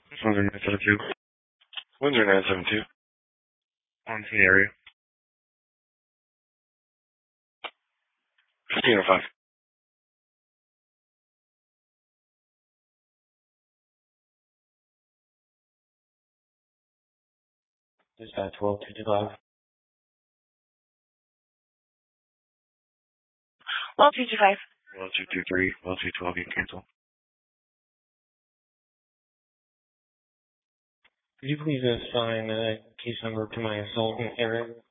Windsor 972. Windsor 972. On to the area. 1505. Dispatch 12225. 1225. 1223. 1212, you can cancel. Could you please assign case number to my assault area?